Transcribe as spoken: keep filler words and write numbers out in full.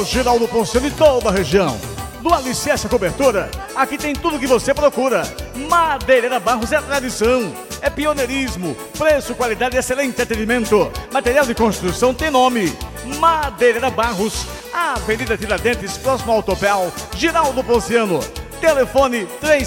Geraldo Ponciano e toda a região. Do alicerce à cobertura, aqui tem tudo que você procura. Madeireira Barros é tradição, é pioneirismo, preço, qualidade e excelente atendimento. Material de construção tem nome. Madeireira Barros, Avenida Tiradentes, próximo ao Autopel, Geraldo Ponciano. Telefone três